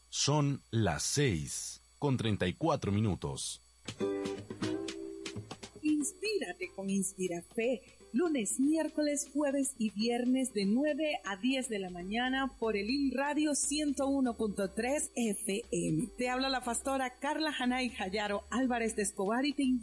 Son las 6:34. Inspírate con Inspirafe, lunes, miércoles, jueves y viernes de 9 a 10 de la mañana por el InRadio 101.3 FM. Te habla la pastora Carla Hanay Jayaro Álvarez de Escobar y te